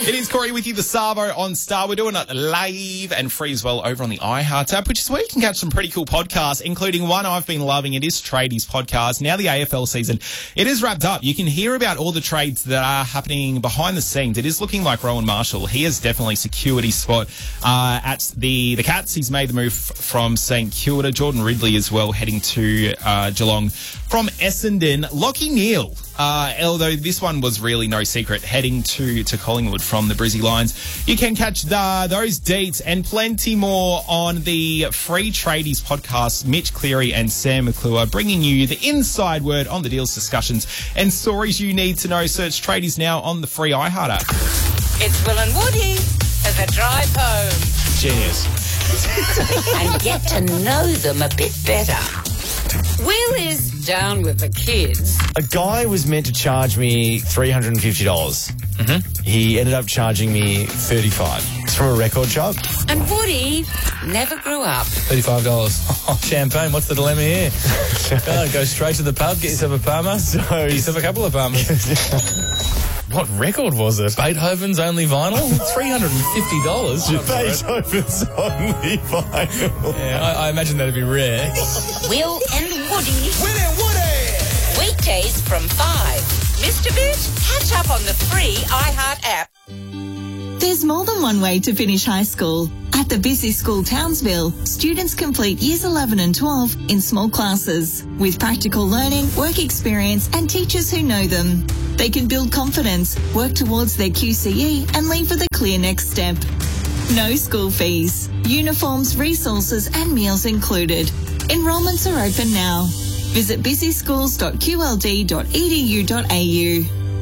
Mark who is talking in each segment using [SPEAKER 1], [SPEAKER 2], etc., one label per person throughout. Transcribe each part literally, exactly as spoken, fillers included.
[SPEAKER 1] It is Corey with you, the Savo on Star. We're doing it live and free as well over on the iHeart app, which is where you can catch some pretty cool podcasts, including one I've been loving. It is Tradies Podcast. Now the A F L season, it is wrapped up. You can hear about all the trades that are happening behind the scenes. It is looking like Rowan Marshall, he has definitely secured his spot uh, at the, the Cats. He's made the move from St Kilda. Jordan Ridley as well, heading to uh, Geelong from Essendon. Lachie Neale, uh, although this one was really no secret, heading to, to Collingwood from the Brizzy Lions. You can catch the, those deets and plenty more on the free Tradies podcast. Mitch Cleary and Sam McClure bringing you the inside word on the deals, discussions and stories you need to know. Search Tradies now on the free iHeart app.
[SPEAKER 2] It's Will and Woody for the drive home.
[SPEAKER 1] Cheers.
[SPEAKER 2] And get to know them a bit better. Will is down with the kids.
[SPEAKER 3] A guy was meant to charge me three hundred fifty dollars. Mm-hmm. He ended up charging me thirty-five dollars. It's from a record shop.
[SPEAKER 2] And Woody never grew up.
[SPEAKER 4] thirty-five dollars. Oh, champagne. What's the dilemma here? go, go straight to the pub, get yourself a Palmer. So get yourself a couple of Palmers. What record was it? Beethoven's Only Vinyl? three hundred fifty dollars?
[SPEAKER 3] Beethoven's Only Vinyl.
[SPEAKER 4] Yeah, I, I imagine that'd be rare.
[SPEAKER 2] Will and Woody.
[SPEAKER 1] Will and Woody!
[SPEAKER 2] Weekdays from five. Missed a bit? Catch up on the free iHeart app.
[SPEAKER 5] There's more than one way to finish high school. At the Busy School Townsville, students complete years eleven and twelve in small classes with practical learning, work experience and teachers who know them. They can build confidence, work towards their Q C E and leave with a clear next step. No school fees, uniforms, resources and meals included. Enrolments are open now. Visit busy schools dot q l d dot e d u dot a u.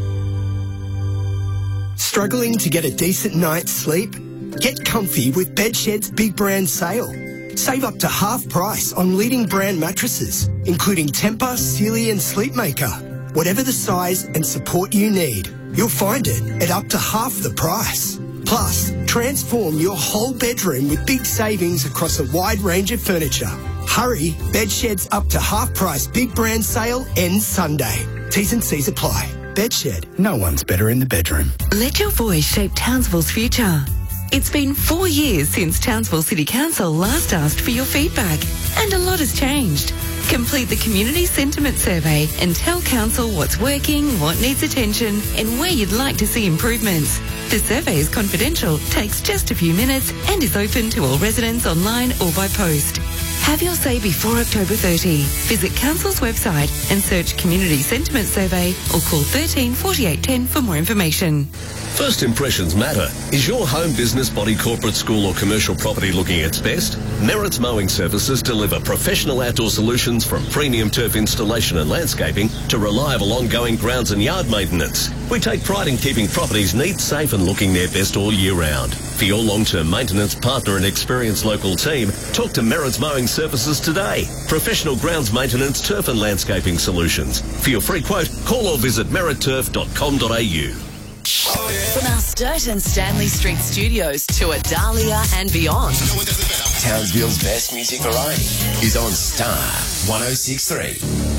[SPEAKER 6] Struggling to get a decent night's sleep? Get comfy with Bedshed's Big Brand Sale. Save up to half price on leading brand mattresses, including Tempur, Sealy and Sleepmaker. Whatever the size and support you need, you'll find it at up to half the price. Plus, transform your whole bedroom with big savings across a wide range of furniture. Hurry, Bedshed's up to half price Big Brand Sale ends Sunday. T's and C's apply. Bedshed, no one's better in the bedroom.
[SPEAKER 7] Let your voice shape Townsville's future. It's been four years since Townsville City Council last asked for your feedback, and a lot has changed. Complete the Community Sentiment Survey and tell Council what's working, what needs attention, and where you'd like to see improvements. The survey is confidential, takes just a few minutes, and is open to all residents online or by post. Have your say before October thirtieth. Visit Council's website and search Community Sentiment Survey or call thirteen forty-eight ten for more information.
[SPEAKER 8] First impressions matter. Is your home, business, body, corporate, school or commercial property looking its best? Merritt's Mowing Services deliver professional outdoor solutions from premium turf installation and landscaping to reliable ongoing grounds and yard maintenance. We take pride in keeping properties neat, safe and looking their best all year round. For your long-term maintenance partner and experienced local team, talk to Merritt's Mowing Services today. Professional grounds maintenance, turf and landscaping solutions. For your free quote, call or visit merritt turf dot com dot a u.
[SPEAKER 7] From our Sturt and Stanley Street studios to Adalia and beyond.
[SPEAKER 9] Townsville's best music variety is on Star one oh six point three.